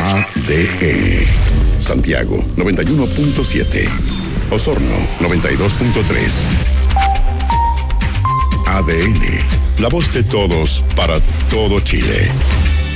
ADN. Santiago 91.7. Osorno 92.3. ADN, la voz de todos para todo Chile.